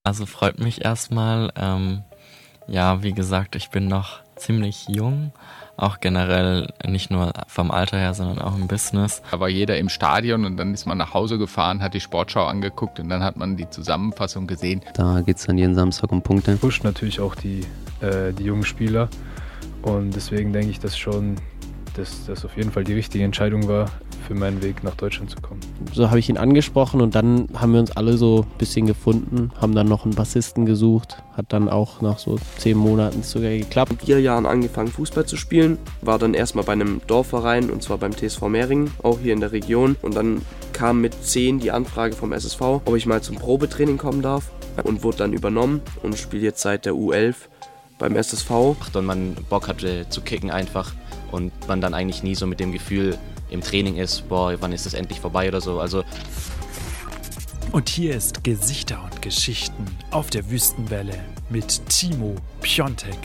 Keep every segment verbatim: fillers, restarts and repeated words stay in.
Also freut mich erstmal. Ähm, ja, wie gesagt, ich bin noch ziemlich jung. Auch generell nicht nur vom Alter her, sondern auch im Business. Da war jeder im Stadion und dann ist man nach Hause gefahren, hat die Sportschau angeguckt und dann hat man die Zusammenfassung gesehen. Da geht es dann jeden Samstag um Punkte. Pusht natürlich auch die, äh, die jungen Spieler und deswegen denke ich, dass schon dass das auf jeden Fall die richtige Entscheidung war, für meinen Weg nach Deutschland zu kommen. So habe ich ihn angesprochen und dann haben wir uns alle so ein bisschen gefunden, haben dann noch einen Bassisten gesucht, hat dann auch nach so zehn Monaten sogar geklappt. Mit vier Jahren angefangen Fußball zu spielen, war dann erstmal bei einem Dorfverein und zwar beim T S V Mehringen, auch hier in der Region. Und dann kam mit zehn die Anfrage vom S S V, ob ich mal zum Probetraining kommen darf und wurde dann übernommen und spiele jetzt seit der U elf beim S S V. Und man Bock hatte zu kicken einfach und man dann eigentlich nie so mit dem Gefühl im Training ist, boah, wann ist es endlich vorbei oder so. Also und hier ist Gesichter und Geschichten auf der Wüstenwelle mit Timo Piontek.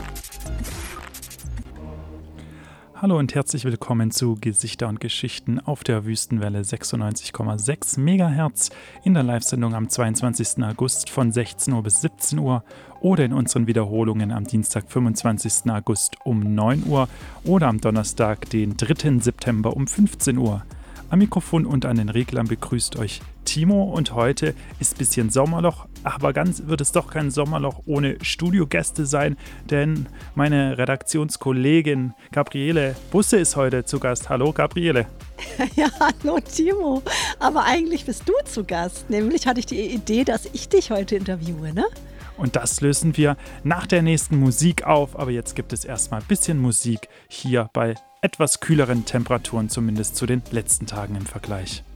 Hallo und herzlich willkommen zu Gesichter und Geschichten auf der Wüstenwelle sechsundneunzig Komma sechs Megahertz in der Live-Sendung am zweiundzwanzigsten August von sechzehn Uhr bis siebzehn Uhr oder in unseren Wiederholungen am Dienstag, fünfundzwanzigsten August um neun Uhr oder am Donnerstag, den dritten September um fünfzehn Uhr. Am Mikrofon und an den Reglern begrüßt euch Timo und heute ist ein bisschen Sommerloch, aber ganz wird es doch kein Sommerloch ohne Studiogäste sein, denn meine Redaktionskollegin Gabriele Busse ist heute zu Gast. Hallo Gabriele. Ja, hallo Timo, aber eigentlich bist du zu Gast, nämlich hatte ich die Idee, dass ich dich heute interviewe, ne? Und das lösen wir nach der nächsten Musik auf, aber jetzt gibt es erstmal ein bisschen Musik hier bei etwas kühleren Temperaturen, zumindest zu den letzten Tagen im Vergleich.